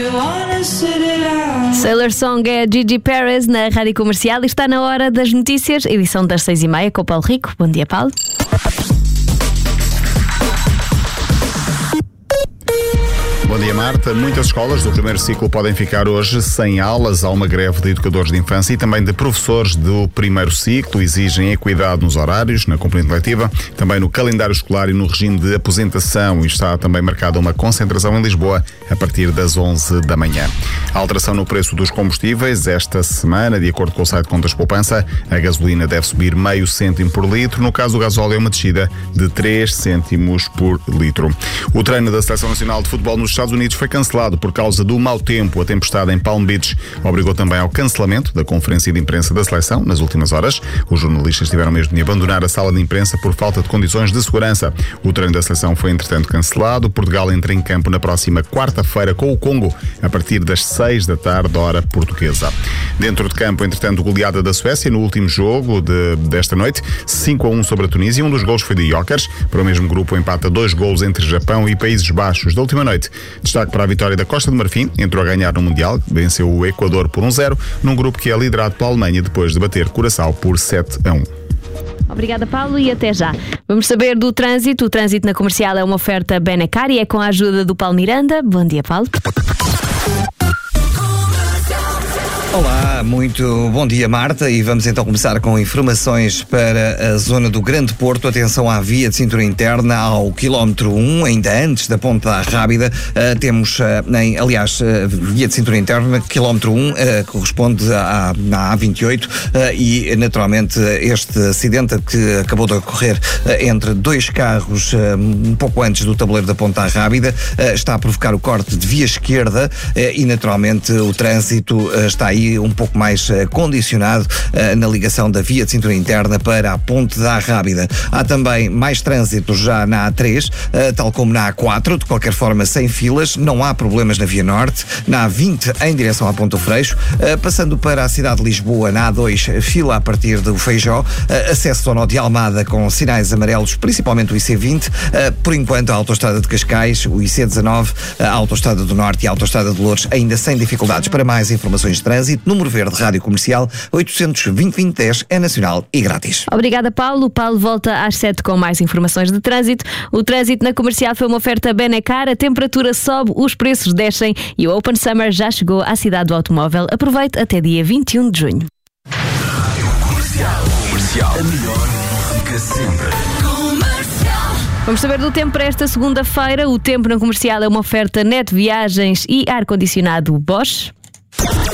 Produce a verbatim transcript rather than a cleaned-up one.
Sailor Song é Gigi Perez na Rádio Comercial e está na hora das notícias, edição das seis e meia com o Paulo Rico. Bom dia, Paulo. Bom dia, Marta. Muitas escolas do primeiro ciclo podem ficar hoje sem aulas. Há uma greve de educadores de infância e também de professores do primeiro ciclo. Exigem equidade nos horários, na componente letiva, também no calendário escolar e no regime de aposentação. E está também marcada uma concentração em Lisboa a partir das onze da manhã. A alteração no preço dos combustíveis esta semana, de acordo com o site Contas Poupança, a gasolina deve subir meio cêntimo por litro. No caso do gasóleo, é uma descida de três cêntimos por litro. O treino da Seleção Nacional de Futebol nos Estados Unidos foi cancelado por causa do mau tempo. A tempestade em Palm Beach obrigou também ao cancelamento da conferência de imprensa da seleção nas últimas horas. Os jornalistas tiveram mesmo de abandonar a sala de imprensa por falta de condições de segurança. O treino da seleção foi, entretanto, cancelado. Portugal entra em campo na próxima quarta-feira com o Congo, a partir das seis da tarde, hora portuguesa. Dentro de campo, entretanto, goleada da Suécia no último jogo de, desta noite, cinco a um sobre a Tunísia. Um dos gols foi de Jokers. Para o mesmo grupo, empata dois gols entre Japão e Países Baixos da última noite. Destaque para a vitória da Costa do Marfim, entrou a ganhar no Mundial, venceu o Equador por um zero, num grupo que é liderado pela Alemanha depois de bater Curaçao por sete a um. Obrigada, Paulo, e até já. Vamos saber do trânsito. O trânsito na Comercial é uma oferta Benacar e é com a ajuda do Paulo Miranda. Bom dia, Paulo. Olá, muito bom dia, Marta, e vamos então começar com informações para a zona do Grande Porto. Atenção à via de cintura interna ao quilómetro um, ainda antes da Ponte da Rábida. Uh, temos, uh, em, aliás, uh, via de cintura interna, quilómetro um, uh, corresponde à, à A vinte e oito uh, e, naturalmente, este acidente que acabou de ocorrer uh, entre dois carros uh, um pouco antes do tabuleiro da Ponte da Rábida uh, está a provocar o corte de via esquerda uh, e, naturalmente, o trânsito uh, está aí um pouco mais uh, condicionado uh, na ligação da via de cintura interna para a Ponte da Rábida. Há também mais trânsito já na A três, uh, tal como na A quatro, de qualquer forma sem filas, não há problemas na Via Norte, na A vinte em direção à Ponte do Freixo, uh, passando para a cidade de Lisboa, na A dois, fila a partir do Feijó, uh, acesso ao nó de Almada com sinais amarelos, principalmente o I C vinte, uh, por enquanto a Autostrada de Cascais, o I C dezanove, a Autostrada do Norte e a Autostrada de Loures ainda sem dificuldades. Para mais informações de trânsito, número verde Rádio Comercial oitocentos e vinte, vinte, dez é nacional e grátis. Obrigada, Paulo. O Paulo volta às sete com mais informações de trânsito. O trânsito na Comercial foi uma oferta Benacar, a temperatura sobe, os preços descem e o Open Summer já chegou à cidade do automóvel. Aproveite até dia vinte e um de junho. Rádio Comercial. Comercial. A melhor música sempre. Vamos saber do tempo para esta segunda-feira. O tempo na Comercial é uma oferta Net Viagens e ar-condicionado Bosch.